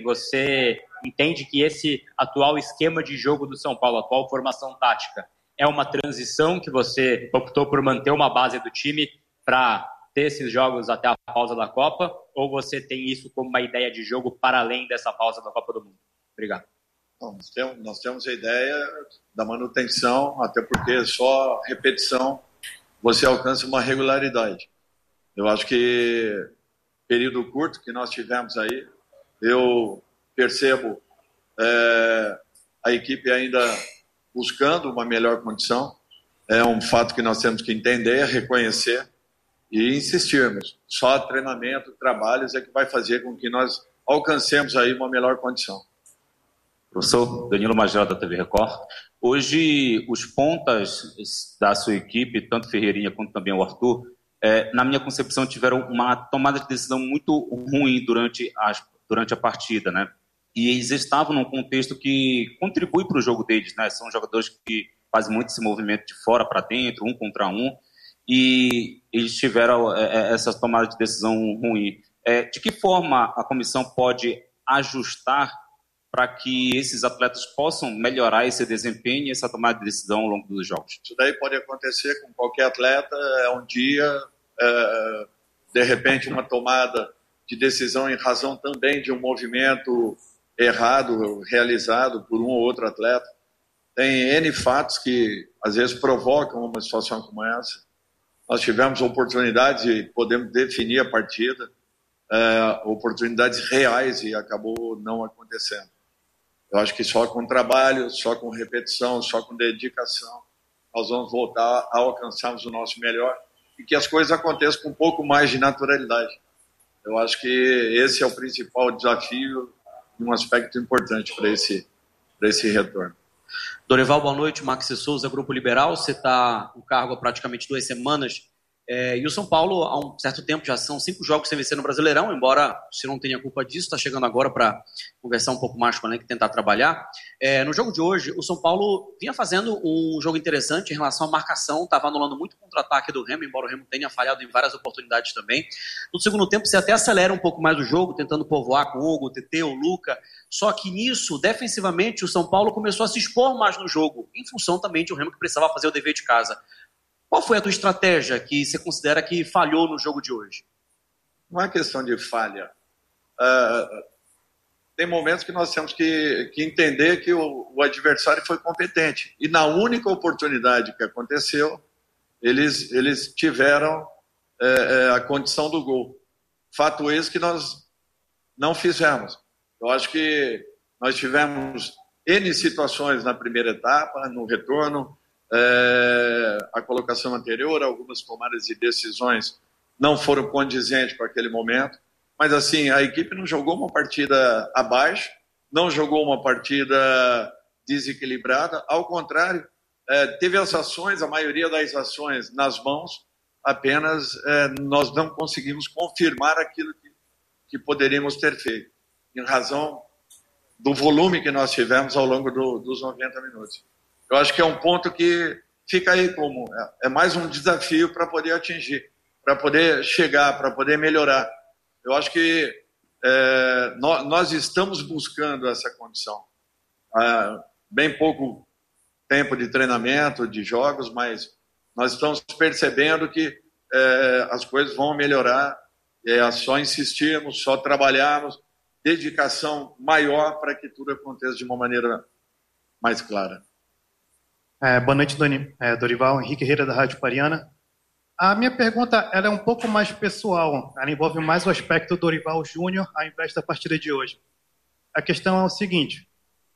bem, você entende que esse atual esquema de jogo do São Paulo, a atual formação tática, é uma transição que você optou por manter uma base do time para ter esses jogos até a pausa da Copa, ou você tem isso como uma ideia de jogo para além dessa pausa da Copa do Mundo? Obrigado. Bom, nós temos a ideia da manutenção, até porque só repetição você alcança uma regularidade. Eu acho que período curto que nós tivemos aí, eu percebo a equipe ainda buscando uma melhor condição. É um fato que nós temos que entender, reconhecer e insistirmos. Só treinamento, trabalhos é que vai fazer com que nós alcancemos aí uma melhor condição. Professor Danilo Magela, da TV Record. Hoje, os pontas da sua equipe, tanto Ferreirinha quanto também o Arthur, na minha concepção, tiveram uma tomada de decisão muito ruim durante a partida, né? E eles estavam num contexto que contribui para o jogo deles, né? São jogadores que fazem muito esse movimento de fora para dentro, 1 contra 1, e eles tiveram essa tomada de decisão ruim. De que forma a comissão pode ajustar para que esses atletas possam melhorar esse desempenho e essa tomada de decisão ao longo dos jogos? Isso daí pode acontecer com qualquer atleta, um dia, de repente, uma tomada de decisão em razão também de um movimento errado realizado por um ou outro atleta. Tem N fatos que, às vezes, provocam uma situação como essa. Nós tivemos oportunidades de podermos definir a partida, oportunidades reais, e acabou não acontecendo. Eu acho que só com trabalho, só com repetição, só com dedicação, nós vamos voltar a alcançarmos o nosso melhor e que as coisas aconteçam com um pouco mais de naturalidade. Eu acho que esse é o principal desafio e um aspecto importante para esse retorno. Dorival, boa noite. Max Souza, Grupo Liberal. Você está no cargo há praticamente 2 semanas. E o São Paulo, há um certo tempo, já são 5 jogos sem vencer no Brasileirão, embora você não tenha culpa disso, está chegando agora para conversar um pouco mais com ele e tentar trabalhar. No jogo de hoje, o São Paulo vinha fazendo um jogo interessante em relação à marcação, estava anulando muito o contra-ataque do Remo, embora o Remo tenha falhado em várias oportunidades também. No segundo tempo, você até acelera um pouco mais o jogo, tentando povoar com o Hugo, o TT, o Luca, só que nisso, defensivamente, o São Paulo começou a se expor mais no jogo, em função também de um Remo que precisava fazer o dever de casa. Qual foi a tua estratégia que você considera que falhou no jogo de hoje? Não é questão de falha. Tem momentos que nós temos que entender que o adversário foi competente. E na única oportunidade que aconteceu, eles tiveram a condição do gol. Fato esse que nós não fizemos. Eu acho que nós tivemos N situações na primeira etapa, no retorno, a colocação anterior, algumas tomadas de decisões não foram condizentes com aquele momento, mas assim, a equipe não jogou uma partida abaixo, não jogou uma partida desequilibrada, ao contrário, teve as ações, a maioria das ações nas mãos, apenas nós não conseguimos confirmar aquilo que poderíamos ter feito, em razão do volume que nós tivemos ao longo dos 90 minutos. Eu acho que é um ponto que fica aí como é mais um desafio para poder atingir, para poder chegar, para poder melhorar. Eu acho que nós estamos buscando essa condição. Bem pouco tempo de treinamento, de jogos, mas nós estamos percebendo que as coisas vão melhorar. É só insistirmos, só trabalharmos, dedicação maior para que tudo aconteça de uma maneira mais clara. Boa noite, Dorival. Henrique Herrera, da Rádio Pariana. A minha pergunta ela é um pouco mais pessoal. Ela envolve mais o aspecto Dorival Júnior ao invés da partida de hoje. A questão é o seguinte.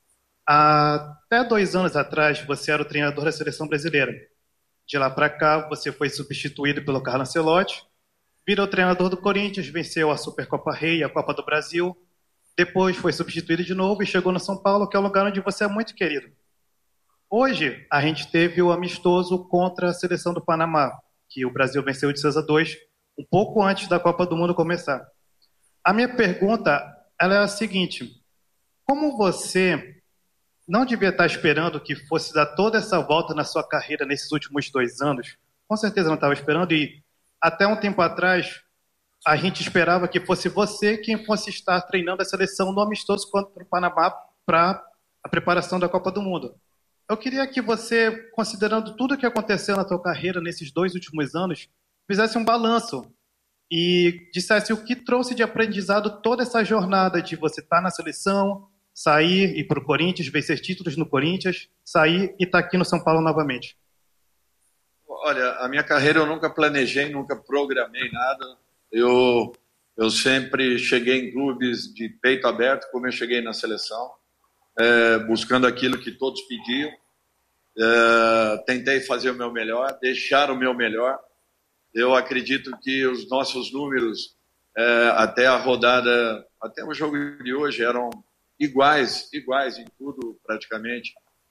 Até 2 anos atrás, você era o treinador da Seleção Brasileira. De lá para cá, você foi substituído pelo Carlo Ancelotti, virou treinador do Corinthians, venceu a Supercopa Rei e a Copa do Brasil. Depois foi substituído de novo e chegou no São Paulo, que é um lugar onde você é muito querido. Hoje, a gente teve o amistoso contra a seleção do Panamá, que o Brasil venceu de 6-2, um pouco antes da Copa do Mundo começar. A minha pergunta ela é a seguinte: como você não devia estar esperando que fosse dar toda essa volta na sua carreira nesses últimos 2 anos? Com certeza não estava esperando, e até um tempo atrás, a gente esperava que fosse você quem fosse estar treinando a seleção no amistoso contra o Panamá para a preparação da Copa do Mundo. Eu queria que você, considerando tudo o que aconteceu na tua carreira nesses 2 últimos anos, fizesse um balanço e dissesse o que trouxe de aprendizado toda essa jornada de você estar na seleção, sair, ir para o Corinthians, vencer títulos no Corinthians, sair e estar aqui no São Paulo novamente. Olha, a minha carreira eu nunca planejei, nunca programei nada. Eu sempre cheguei em clubes de peito aberto, como eu cheguei na seleção, buscando aquilo que todos pediam. Tentei fazer o meu melhor, deixar o meu melhor. Eu acredito que os nossos números, até a rodada, até o jogo de hoje, eram iguais em tudo praticamente.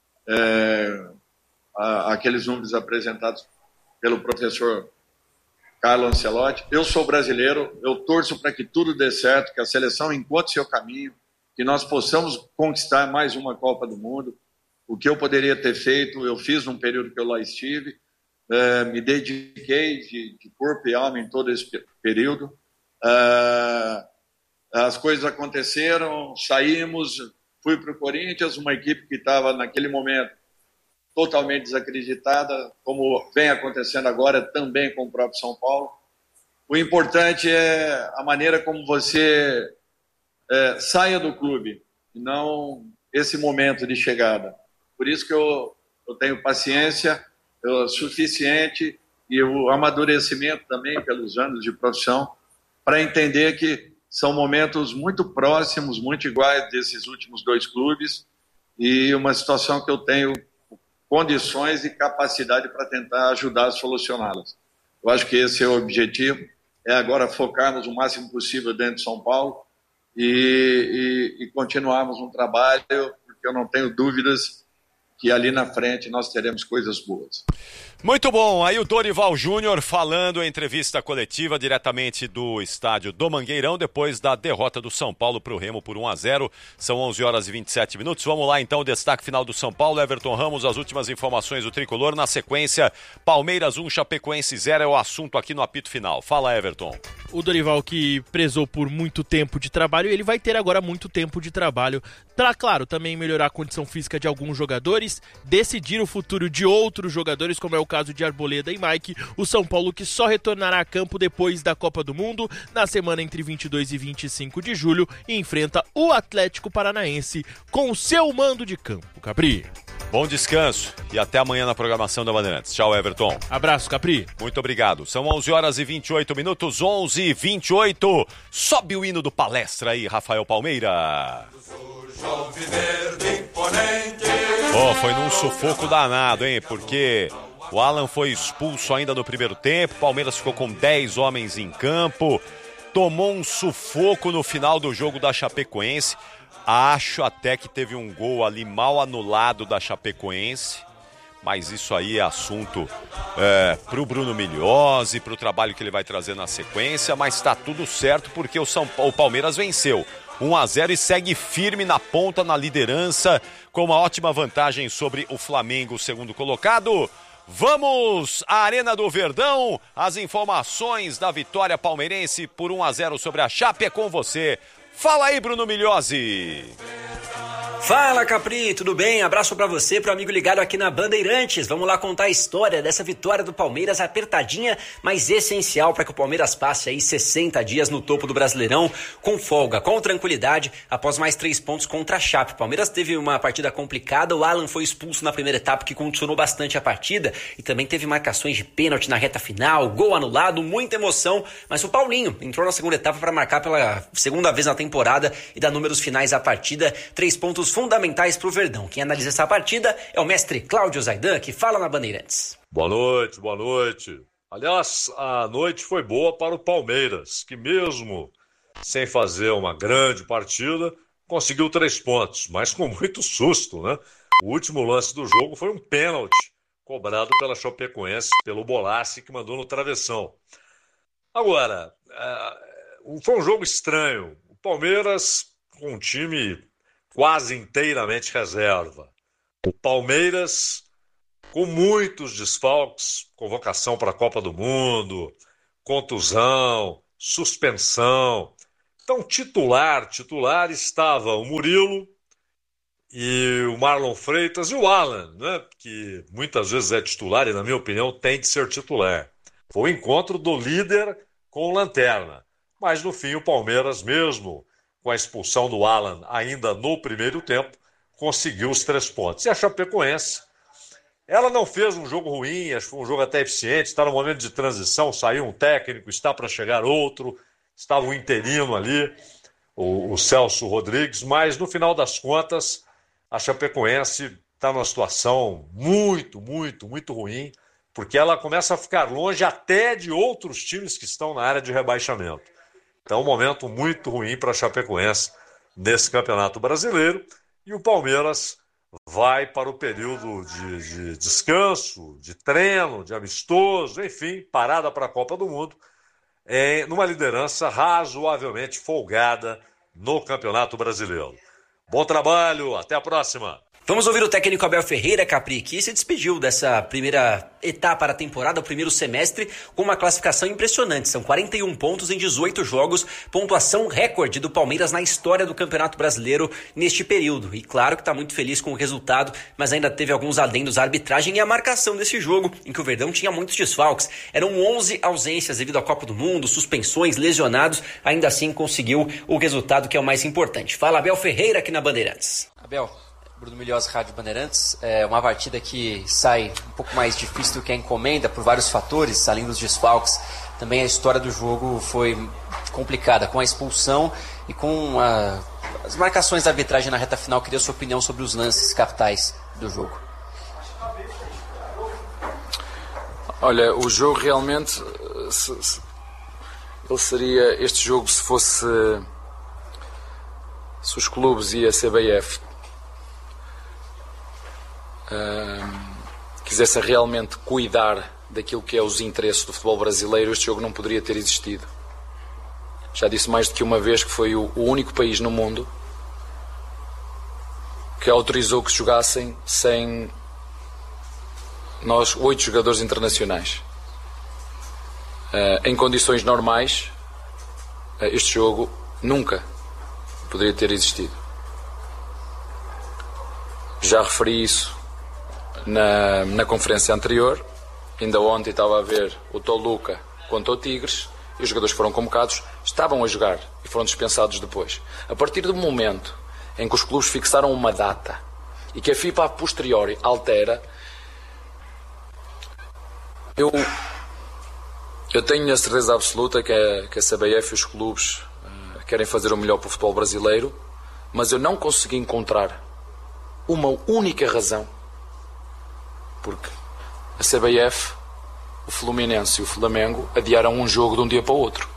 Aqueles números apresentados pelo professor Carlo Ancelotti. Eu sou brasileiro, eu torço para que tudo dê certo, que a seleção encontre seu caminho, que nós possamos conquistar mais uma Copa do Mundo. O que eu poderia ter feito, eu fiz num período que eu lá estive, me dediquei de corpo e alma em todo esse período. As coisas aconteceram, saímos, fui para o Corinthians, uma equipe que estava naquele momento totalmente desacreditada, como vem acontecendo agora também com o próprio São Paulo. O importante é a maneira como você saia do clube, e não esse momento de chegada. Por isso que eu tenho paciência suficiente e o amadurecimento também pelos anos de profissão para entender que são momentos muito próximos, muito iguais desses últimos 2 clubes e uma situação que eu tenho condições e capacidade para tentar ajudar a solucioná-las. Eu acho que esse é o objetivo, é agora focarmos o máximo possível dentro de São Paulo e continuarmos um trabalho, porque eu não tenho dúvidas que ali na frente nós teremos coisas boas. Muito bom, aí o Dorival Júnior falando em entrevista coletiva diretamente do estádio do Mangueirão, depois da derrota do São Paulo para o Remo por 1-0, são 11h27. Vamos lá então, o destaque final do São Paulo, Everton Ramos, as últimas informações do Tricolor, na sequência, Palmeiras 1, Chapecoense 0 é o assunto aqui no apito final. Fala, Everton. O Dorival que prezou por muito tempo de trabalho, ele vai ter agora muito tempo de trabalho para, claro, também melhorar a condição física de alguns jogadores, decidir o futuro de outros jogadores, como é o caso de Arboleda e Mike, o São Paulo que só retornará a campo depois da Copa do Mundo, na semana entre 22 e 25 de julho, e enfrenta o Atlético Paranaense com o seu mando de campo. Capri. Bom descanso e até amanhã na programação da Bandeirantes. Tchau, Everton. Abraço, Capri. Muito obrigado. São 11h28, 11h28. Sobe o hino do Palestra aí, Rafael Palmeira. Foi num sufoco danado, hein? Porque o Alan foi expulso ainda no primeiro tempo, o Palmeiras ficou com 10 homens em campo, tomou um sufoco no final do jogo da Chapecoense. Acho até que teve um gol ali mal anulado da Chapecoense, mas isso aí é assunto pro Bruno Migliozzi, pro trabalho que ele vai trazer na sequência, mas tá tudo certo porque o Palmeiras venceu 1-0 e segue firme na ponta, na liderança, com uma ótima vantagem sobre o Flamengo, segundo colocado. Vamos à Arena do Verdão, as informações da vitória palmeirense por 1-0 sobre a Chape é com você. Fala aí, Bruno Migliozzi. Fala, Capri, tudo bem? Abraço pra você, pro amigo ligado aqui na Bandeirantes. Vamos lá contar a história dessa vitória do Palmeiras, apertadinha, mas essencial para que o Palmeiras passe aí 60 dias no topo do Brasileirão, com folga, com tranquilidade, após mais 3 pontos contra a Chape. O Palmeiras teve uma partida complicada, o Alan foi expulso na primeira etapa, que condicionou bastante a partida, e também teve marcações de pênalti na reta final, gol anulado, muita emoção, mas o Paulinho entrou na segunda etapa para marcar pela segunda vez na temporada e dar números finais à partida, 3 pontos fundamentais para o Verdão. Quem analisa essa partida é o mestre Cláudio Zaidan, que fala na Bandeirantes. Boa noite. Aliás, a noite foi boa para o Palmeiras, que mesmo sem fazer uma grande partida, conseguiu 3 pontos, mas com muito susto, né? O último lance do jogo foi um pênalti cobrado pela Chapecoense, pelo Bolassi, que mandou no travessão. Agora, foi um jogo estranho. O Palmeiras com um time quase inteiramente reserva. O Palmeiras com muitos desfalques, convocação para a Copa do Mundo, contusão, suspensão. Então, titular estava o Murilo e o Marlon Freitas e o Alan, né, que muitas vezes é titular e, na minha opinião, tem de ser titular. Foi o encontro do líder com o Lanterna. Mas, no fim, o Palmeiras, mesmo com a expulsão do Alan ainda no primeiro tempo, conseguiu os 3 pontos. E a Chapecoense, ela não fez um jogo ruim, acho que foi um jogo até eficiente, está no momento de transição, saiu um técnico, está para chegar outro, estava um interino ali, o Celso Rodrigues, mas no final das contas, a Chapecoense está numa situação muito, muito, muito ruim, porque ela começa a ficar longe até de outros times que estão na área de rebaixamento. Então, um momento muito ruim para a Chapecoense nesse Campeonato Brasileiro. E o Palmeiras vai para o período de descanso, de treino, de amistoso, enfim, parada para a Copa do Mundo, numa liderança razoavelmente folgada no Campeonato Brasileiro. Bom trabalho, até a próxima! Vamos ouvir o técnico Abel Ferreira, Capri, que se despediu dessa primeira etapa da temporada, o primeiro semestre, com uma classificação impressionante. São 41 pontos em 18 jogos, pontuação recorde do Palmeiras na história do Campeonato Brasileiro neste período. E claro que está muito feliz com o resultado, mas ainda teve alguns adendos à arbitragem e à marcação desse jogo, em que o Verdão tinha muitos desfalques. Eram 11 ausências devido à Copa do Mundo, suspensões, lesionados. Ainda assim conseguiu o resultado, que é o mais importante. Fala Abel Ferreira aqui na Bandeirantes. Abel, Bruno Milhões, Rádio Bandeirantes. É uma partida que sai um pouco mais difícil do que a encomenda por vários fatores, além dos desfalques. Também a história do jogo foi complicada, com a expulsão e com as marcações da arbitragem na reta final. Queria a sua opinião sobre os lances capitais do jogo. Olha, o jogo realmente, ele seria este jogo se os clubes e a CBF quisessem realmente cuidar daquilo que é os interesses do futebol brasileiro, este jogo não poderia ter existido. Já disse mais do que uma vez que foi o único país no mundo que autorizou que jogassem sem nós 8 jogadores internacionais. Em condições normais, este jogo nunca poderia ter existido. Já referi isso na conferência anterior. Ainda ontem estava a ver o Toluca contra o Tigres e os jogadores foram convocados, estavam a jogar e foram dispensados depois. A partir do momento em que os clubes fixaram uma data e que a FIFA a posteriori altera, eu tenho a certeza absoluta que a CBF e os clubes querem fazer o melhor para o futebol brasileiro, mas eu não consegui encontrar uma única razão porque a CBF, o Fluminense e o Flamengo adiaram um jogo de um dia para o outro.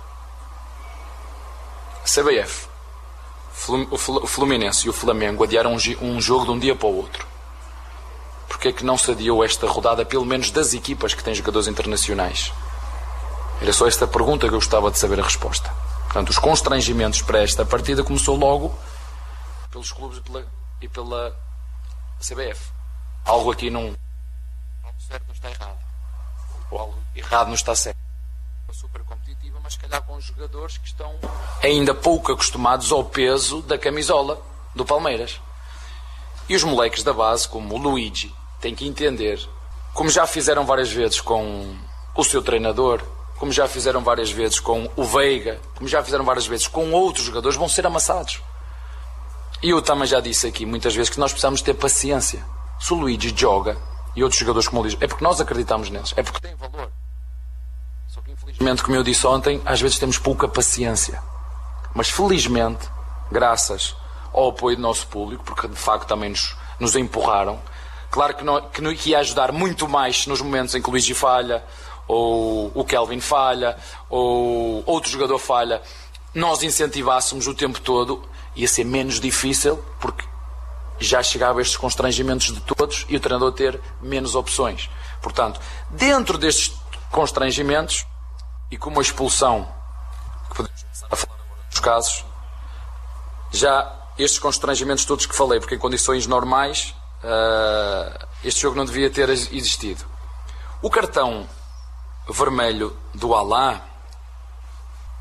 A CBF, o Fluminense e o Flamengo adiaram um jogo de um dia para o outro. Porque é que não se adiou esta rodada, pelo menos das equipas que têm jogadores internacionais? Era só esta pergunta que eu gostava de saber a resposta. Portanto, os constrangimentos para esta partida começou logo pelos clubes e pela CBF. Algo aqui algo certo não está errado. Ou algo errado não está certo. É super competitiva, mas se calhar com jogadores que estão ainda pouco acostumados ao peso da camisola do Palmeiras. E os moleques da base, como o Luigi, têm que entender, como já fizeram várias vezes com o seu treinador, como já fizeram várias vezes com o Veiga, como já fizeram várias vezes com outros jogadores, vão ser amassados. E eu também já disse aqui muitas vezes que nós precisamos ter paciência. Se o Luigi joga e outros jogadores como o Luigi, é porque nós acreditamos neles, é porque tem valor. Só que infelizmente, como eu disse ontem, às vezes temos pouca paciência. Mas felizmente, graças ao apoio do nosso público, porque de facto também nos empurraram, claro que ia ajudar muito mais nos momentos em que o Luigi falha, ou o Kelvin falha, ou outro jogador falha, nós incentivássemos o tempo todo, ia ser menos difícil, porque já chegava a estes constrangimentos de todos e o treinador ter menos opções. Portanto, dentro destes constrangimentos, e com uma expulsão, que podemos começar a falar agora dos casos, já estes constrangimentos todos que falei, porque em condições normais este jogo não devia ter existido. O cartão vermelho do Alá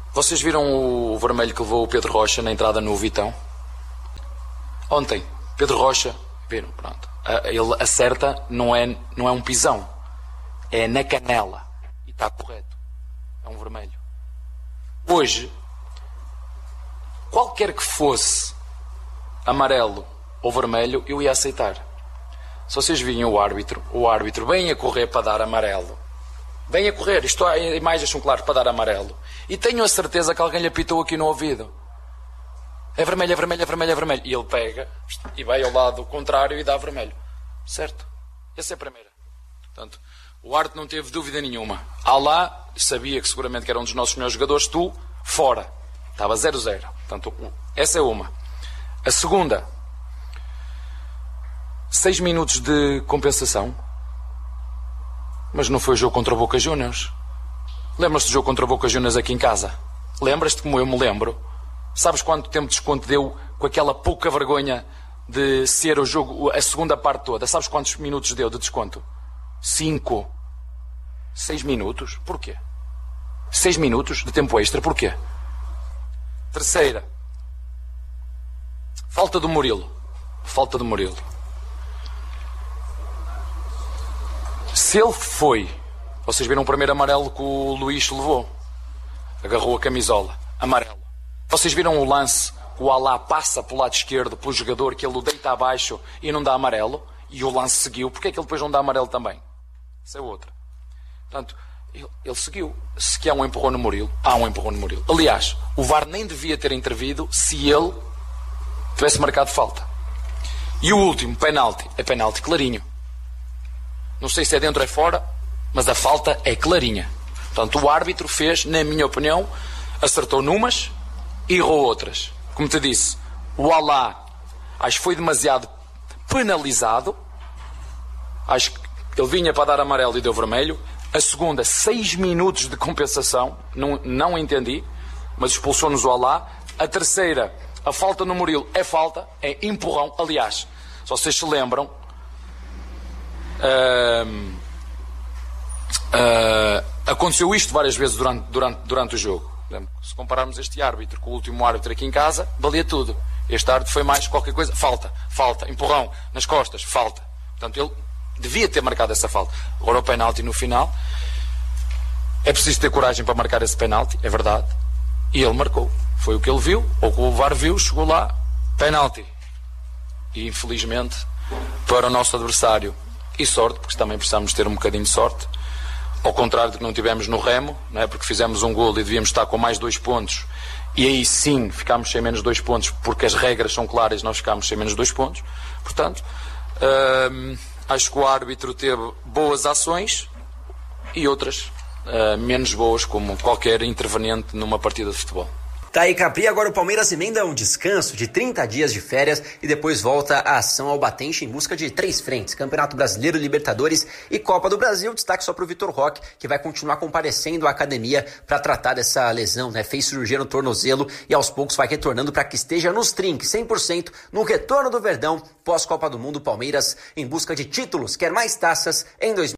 Vocês viram o vermelho que levou o Pedro Rocha na entrada no Vitão? Ontem, Pedro Rocha, viram, pronto. Ele acerta, não é um pisão, é na canela. E está correto. É um vermelho. Hoje, qualquer que fosse amarelo ou vermelho, eu ia aceitar. Se vocês virem o árbitro bem a correr para dar amarelo. Bem a correr, isto as imagens são claras para dar amarelo. E tenho a certeza que alguém lhe apitou aqui no ouvido. É vermelho, é vermelho, é vermelho, é vermelho. E ele pega e vai ao lado contrário e dá vermelho. Certo? Essa é a primeira. Portanto, o árbitro não teve dúvida nenhuma. Alá sabia que seguramente que era um dos nossos melhores jogadores. Tu, fora. Estava 0-0. Portanto, essa é uma. A segunda, 6 minutos de compensação. Mas não foi o jogo contra o Boca Juniors. Lembras-te do jogo contra o Boca Juniors aqui em casa? Lembras-te como eu me lembro? Sabes quanto tempo de desconto deu com aquela pouca vergonha de ser o jogo, a segunda parte toda? Sabes quantos minutos deu de desconto? 5. 6 minutos? Porquê? 6 minutos de tempo extra? Porquê? Terceira. Falta do Murilo. Falta do Murilo. Se ele foi... Vocês viram o primeiro amarelo que o Luís levou? Agarrou a camisola. Amarelo. Vocês viram o lance que o Alá passa para o lado esquerdo pelo jogador, que ele o deita abaixo e não dá amarelo? E o lance seguiu. Porquê é que ele depois não dá amarelo também? Isso é outra. Portanto, ele seguiu. Se que há um empurrão no Murilo, há um empurrão no Murilo. Aliás, o VAR nem devia ter intervido se ele tivesse marcado falta. E o último, penalti. É penalti clarinho. Não sei se é dentro ou é fora, mas a falta é clarinha. Portanto, o árbitro fez, na minha opinião, acertou numas e errou outras. Como te disse, o Alá acho que foi demasiado penalizado. Acho que ele vinha para dar amarelo e deu vermelho. A segunda, 6 minutos de compensação. Não entendi, mas expulsou-nos o Alá. A terceira, a falta no Murilo é falta, é empurrão. Aliás, se vocês se lembram, aconteceu isto várias vezes durante o jogo. Se compararmos este árbitro com o último árbitro aqui em casa, valia tudo. Este árbitro foi mais qualquer coisa. Falta, empurrão nas costas, falta. Portanto, ele devia ter marcado essa falta. Agora o penalti no final. É preciso ter coragem para marcar esse penalti, é verdade. E ele marcou. Foi o que ele viu, ou que o VAR viu, chegou lá, penalti. E infelizmente, para o nosso adversário, e sorte, porque também precisamos ter um bocadinho de sorte, ao contrário do que não tivemos no Remo, não é? Porque fizemos um golo e devíamos estar com mais 2 pontos, e aí sim ficámos sem menos 2 pontos, porque as regras são claras e nós ficámos sem menos 2 pontos. Portanto, acho que o árbitro teve boas ações e outras menos boas, como qualquer interveniente numa partida de futebol. Tá aí, Capri. Agora o Palmeiras emenda um descanso de 30 dias de férias e depois volta a ação ao batente em busca de 3 frentes: Campeonato Brasileiro, Libertadores e Copa do Brasil. Destaque só para o Vitor Roque, que vai continuar comparecendo à academia para tratar dessa lesão, né? Fez cirurgia no tornozelo e aos poucos vai retornando para que esteja nos trinques, 100% no retorno do Verdão pós-Copa do Mundo. Palmeiras em busca de títulos, quer mais taças em 2020.